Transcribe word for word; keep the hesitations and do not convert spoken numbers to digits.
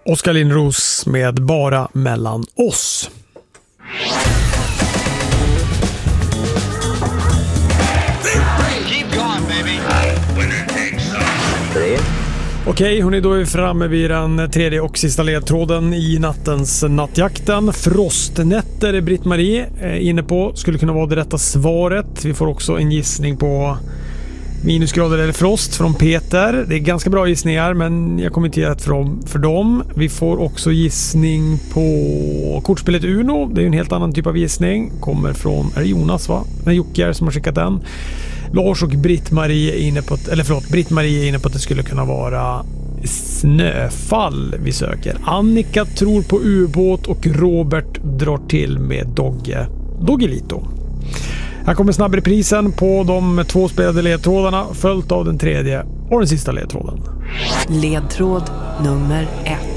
Oskar Lindros med Bara mellan oss. Okej, hörni, då är vi framme vid den tredje och sista ledtråden i nattens nattjakten. Frostnätter är Britt-Marie inne på. Skulle kunna vara det rätta svaret. Vi får också en gissning på minusgrader eller frost från Peter. Det är ganska bra gissningar, men jag kommer inte ge rätt för dem, för dem. Vi får också gissning på kortspelet Uno. Det är en helt annan typ av gissning. Kommer från, är det Jonas va? Nej, Jocke som har skickat den. Lars och Britt-Marie är inne på att, eller förlåt, Britt-Marie är inne på att det skulle kunna vara snöfall vi söker. Annika tror på ubåt och Robert drar till med Dogge. Doggelito. Här kommer snabbreprisen på de två spelade ledtrådarna följt av den tredje och den sista ledtråden. Ledtråd nummer ett.